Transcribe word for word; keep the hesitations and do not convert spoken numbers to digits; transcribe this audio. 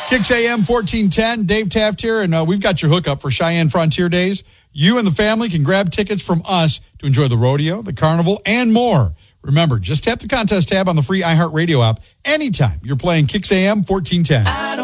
Kicks A M fourteen ten, Dave Taft here, and uh, we've got your hookup for Cheyenne Frontier Days. You and the family can grab tickets from us to enjoy the rodeo, the carnival, and more. Remember, just tap the contest tab on the free iHeartRadio app anytime you're playing Kicks A M fourteen ten.